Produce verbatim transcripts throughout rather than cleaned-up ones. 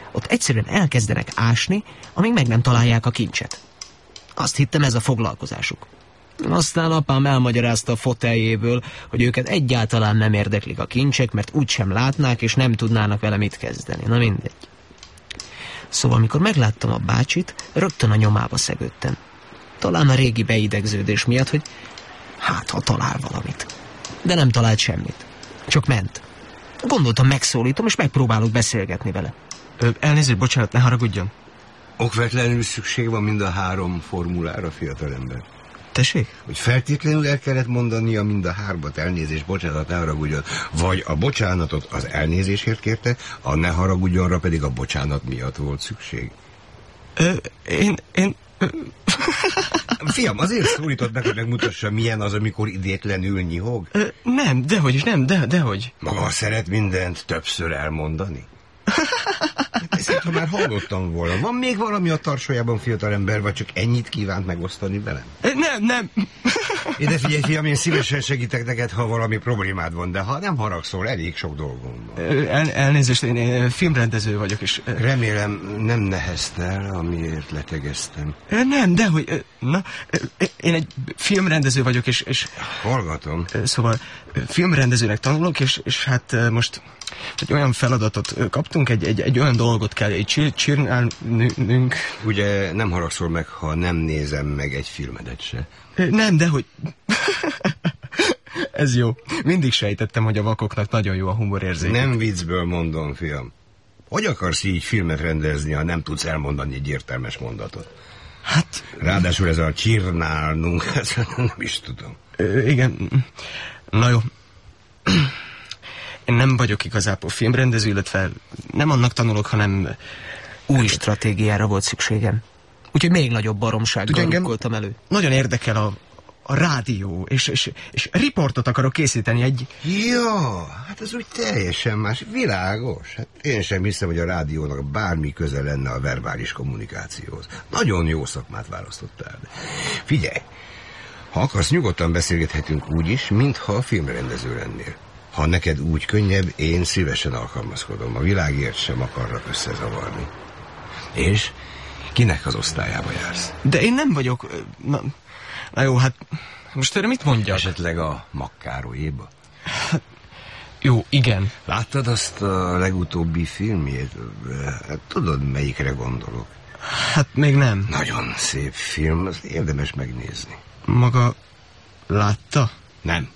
Ott egyszerűen elkezdenek ásni, amíg meg nem találják a kincset. Azt hittem, ez a foglalkozásuk. Aztán apám elmagyarázta a foteljéből, hogy őket egyáltalán nem érdeklik a kincsek, mert úgysem látnák, és nem tudnának vele mit kezdeni. Na mindegy. Szóval, amikor megláttam a bácsit, rögtön a nyomába szegődtem. Talán a régi beidegződés miatt, hogy hát, ha talál valamit. De nem talált semmit. Csak ment. Gondoltam, megszólítom, és megpróbálok beszélgetni vele. Ö, elnézést, bocsánat, ne haragudjon. Okvetlenül szükség van mind a három formulára, fiatalember. Tessék? Hogy feltétlenül el kellett mondania mind a hármat, elnézést, bocsánat, ne haragudjon. Vagy a bocsánatot az elnézésért kérte, a ne haragudjonra pedig a bocsánat miatt volt szükség. Ö, én... én... Ö... Fiam, azért szólított meg, hogy megmutassa, milyen az, amikor idétlenül nyihog? Ö, nem, dehogy is, nem, de, dehogy. Maga szeret mindent többször elmondani? Ezt, ha már hallottam volna. Van még valami a tarsójában, fiatalember, vagy csak ennyit kívánt megosztani velem? Nem, nem. Ide figyelj, fiam, én szívesen segítek neked, ha valami problémád van, de ha nem haragszol, elég sok dolgom van. El, elnézést, én, én filmrendező vagyok, és... Remélem, nem neheztel, amiért letegeztem. Nem, dehogy... Na, én egy filmrendező vagyok, és... és hallgatom. Szóval filmrendezőnek tanulok, és, és hát most egy olyan feladatot kaptunk, egy, egy, egy olyan dolgot kell egy csinálnünk. Ugye nem haragszol meg, ha nem nézem meg egy filmedet se? Nem, dehogy... Ez jó. Mindig sejtettem, hogy a vakoknak nagyon jó a humorérzék. Nem viccből mondom, fiam. Hogy akarsz így filmet rendezni, ha nem tudsz elmondani egy értelmes mondatot? Hát... Ráadásul ez a csirnálnunk, nem is tudom. Ö, igen. Na jó. Én nem vagyok igazából filmrendező, illetve nem annak tanulok, hanem... Új stratégiára volt szükségem. Úgyhogy még nagyobb baromsággal rukkoltam elő. Nagyon érdekel a, a rádió, és, és, és riportot akarok készíteni egy... Ja, hát ez úgy teljesen más, világos. Hát én sem hiszem, hogy a rádiónak bármi köze lenne a verbális kommunikációhoz. Nagyon jó szakmát választottál. Figyelj, ha akarsz, nyugodtan beszélgethetünk úgy is, mintha a filmrendező lennél. Ha neked úgy könnyebb, én szívesen alkalmazkodom. A világért sem akarnak összezavarni. És kinek az osztályába jársz? De én nem vagyok... Na, na jó, hát most erre mit mondjak? Esetleg a Makkárolyéba? Hát, jó, igen. Láttad azt a legutóbbi filmjét? Tudod, melyikre gondolok? Hát még nem. Nagyon szép film, az érdemes megnézni. Maga látta? Nem.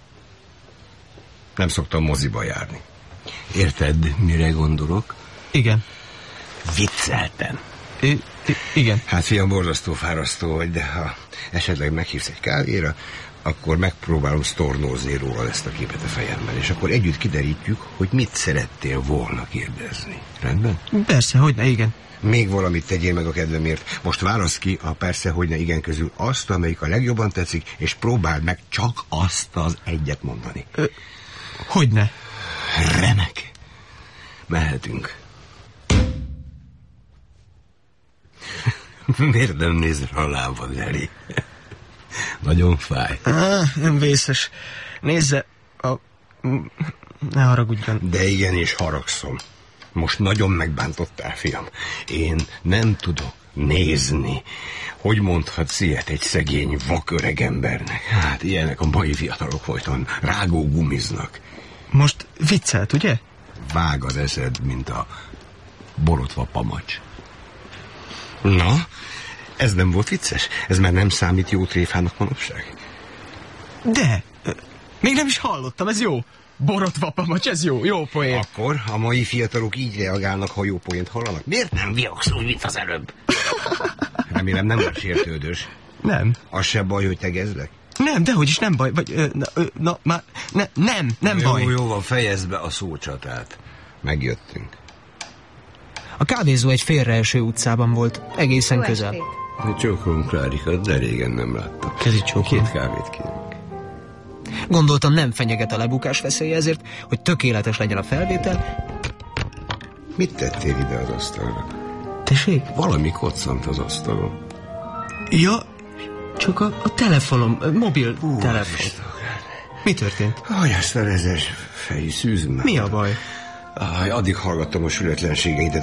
Nem szoktam moziba járni. Érted, mire gondolok? Igen. Vicceltem. I, I, igen. Hát fiam, borzasztó fárasztó vagy, de ha esetleg meghívsz egy kávéra, akkor megpróbálom sztornózni róla ezt a képet a fejemben, és akkor együtt kiderítjük, hogy mit szerettél volna kérdezni. Rendben? Persze, hogyne, igen. Még valamit tegyél meg a kedvemért. Most válasz ki a persze, hogyne igen közül azt, amelyik a legjobban tetszik, és próbáld meg csak azt az egyet mondani. Ö, hogyne? Remek. Mehetünk. Miért nem néz rá a lábad elé? Nagyon fáj. Ah, nem vészes. Nézze, a... ne haragudjon. De igenis haragszom. Most nagyon megbántottál, fiam. Én nem tudok nézni. Hogy mondhatsz ilyet egy szegény, vak öreg embernek? Hát ilyenek a mai fiatalok folyton rágó gumiznak. Most viccelt, ugye? Vág az eszed, mint a borotva pamacs. Na, ez nem volt vicces? Ez már nem számít jó tréfának manapság? De, még nem is hallottam, ez jó. Borotva pamacs, ez jó, jó poén. Akkor a mai fiatalok így reagálnak, ha jó poént hallanak. Miért nem viaksz úgy, mint az előbb? Remélem nem vagy sértődős. Nem. Az se baj, hogy tegezlek? Nem, dehogy is nem baj. Vagy, na, na már, ne, nem, nem jó, baj. Jó, jó van, fejezd be a szócsatát. Megjöttünk. A kávézó egy félreeső utcában volt, egészen Jó közel. Csókolom, Klárika, de régen nem láttam. Kezi csókolom. Két kávét kérünk. Gondoltam, nem fenyeget a lebukás veszélye, ezért, hogy tökéletes legyen a felvétel. Mit tettél ide az asztalra? Tessék? Valami koccant az asztalon. Ja, Csak a, a telefonom, a mobil Ú, telefon. Mi történt? Hogy ezt a rezes fejű szűz már. mi a baj? Aj, addig hallgattam a sületlenségeidet,